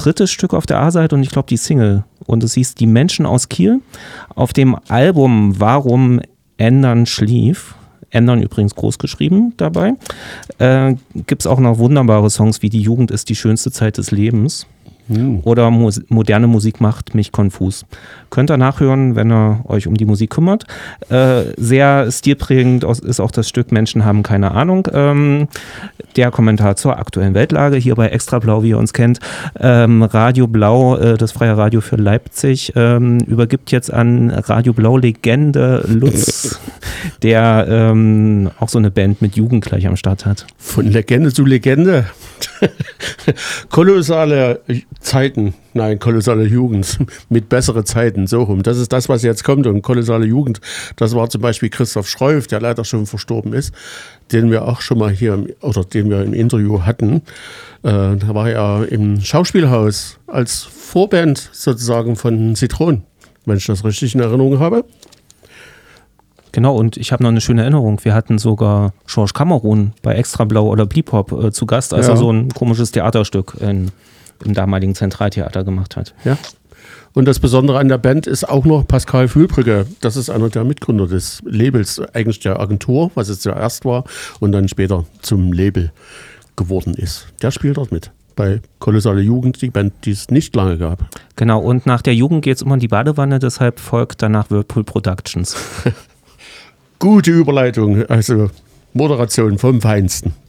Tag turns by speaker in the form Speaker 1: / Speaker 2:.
Speaker 1: dritte Stück auf der A-Seite und ich glaube die Single. Und es hieß Die Menschen aus Kiel. Auf dem Album Warum Ändern schlief, Ändern übrigens groß geschrieben dabei, gibt es auch noch wunderbare Songs wie Die Jugend ist die schönste Zeit des Lebens. Oder moderne Musik macht mich konfus. Könnt ihr nachhören, wenn ihr euch um die Musik kümmert. Sehr stilprägend ist auch das Stück Menschen haben keine Ahnung. Der Kommentar zur aktuellen Weltlage hier bei Extra Blau, wie ihr uns kennt. Radio Blau, das freie Radio für Leipzig, übergibt jetzt an Radio Blau Legende Lutz, der auch so eine Band mit Jugend gleich am Start hat.
Speaker 2: Von Legende zu Legende. Kolossale Zeiten, nein, kolossale Jugend mit besseren Zeiten, so rum. Das ist das, was jetzt kommt. Und kolossale Jugend, das war zum Beispiel Christoph Schreuf, der leider schon verstorben ist, den wir auch schon mal hier, oder den wir im Interview hatten. Da war er im Schauspielhaus als Vorband sozusagen von Zitron, wenn ich das richtig in Erinnerung habe.
Speaker 1: Genau, und ich habe noch eine schöne Erinnerung. Wir hatten sogar George Cameron bei Extra Blau oder Bebop zu Gast, als er so ein komisches Theaterstück im damaligen Zentraltheater gemacht hat.
Speaker 2: Ja. Und das Besondere an der Band ist auch noch Pascal Fühlbrügge. Das ist einer der Mitgründer des Labels, eigentlich der Agentur, was es zuerst war und dann später zum Label geworden ist. Der spielt dort mit. Bei Kolossale Jugend, die Band, die es nicht lange gab.
Speaker 1: Genau, und nach der Jugend geht es immer in die Badewanne, deshalb folgt danach Whirlpool Productions.
Speaker 2: Gute Überleitung, also Moderation vom Feinsten.